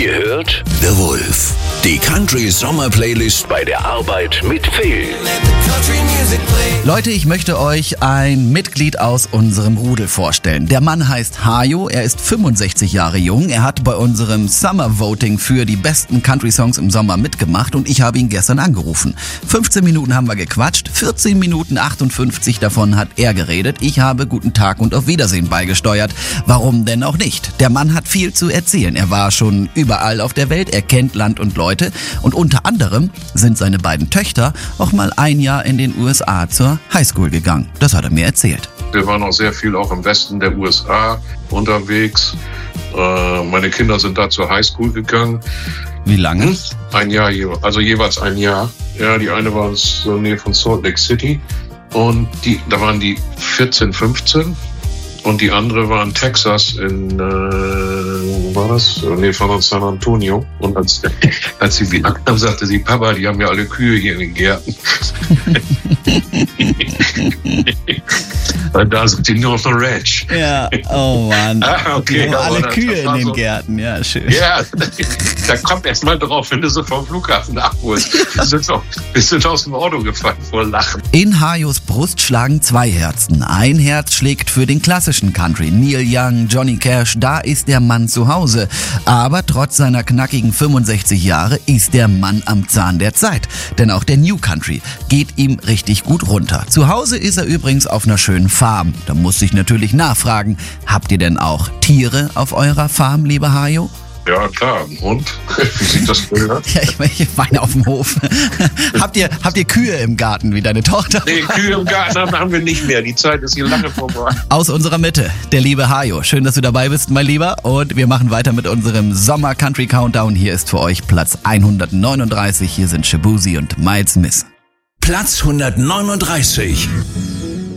Ihr hört The Wolf, die Country Sommer Playlist bei der Arbeit mit Phil. Leute, ich möchte euch ein Mitglied aus unserem Rudel vorstellen. Der Mann heißt Hajo, er ist 65 Jahre jung. Er hat bei unserem Summer Voting für die besten Country-Songs im Sommer mitgemacht und ich habe ihn gestern angerufen. 15 Minuten haben wir gequatscht, 14 Minuten 58 davon hat er geredet. Ich habe Guten Tag und auf Wiedersehen beigesteuert. Warum denn auch nicht? Der Mann hat viel zu erzählen. Er war schon überall auf der Welt, er kennt Land und Leute und unter anderem sind seine beiden Töchter auch mal ein Jahr in den USA zur Highschool gegangen. Das hat er mir erzählt. Wir waren auch sehr viel auch im Westen der USA unterwegs. Meine Kinder sind da zur Highschool gegangen. Wie lange? Ein Jahr, also jeweils ein Jahr. Ja, die eine war in der Nähe von Salt Lake City und da waren die 14, 15 und die andere war in Texas wo war das? In der Nähe von San Antonio. Und als sie wieder ankam, sagte sie, Papa, die haben ja alle Kühe hier in den Gärten. Weil da sind die nur auf der Ranch. Ja, oh Mann. Okay. Alle Kühe in den Gärten, ja, schön. Ja, da kommt erst mal drauf, wenn du sie vom Flughafen abholst. Wir sind aus dem Auto gefallen vor Lachen. In Hajos Brust schlagen zwei Herzen. Ein Herz schlägt für den klassischen Country. Neil Young, Johnny Cash, da ist der Mann zu Hause. Aber trotz seiner knackigen 65 Jahre ist der Mann am Zahn der Zeit. Denn auch der New Country geht ihm richtig gut runter. Zu Hause ist er übrigens auf einer schönen Farm. Da muss ich natürlich nachfragen, habt ihr denn auch Tiere auf eurer Farm, lieber Hajo? Ja, klar, ein Hund. Wie sieht das denn aus? Ja, ich meine auf dem Hof. Habt ihr Kühe im Garten wie deine Tochter? Nee, Kühe im Garten haben wir nicht mehr. Die Zeit ist hier lange vorbei. Aus unserer Mitte, der liebe Hajo. Schön, dass du dabei bist, mein Lieber. Und wir machen weiter mit unserem Sommer Country Countdown. Hier ist für euch Platz 139. Hier sind Shabuzi und Miles Smith. Platz 139.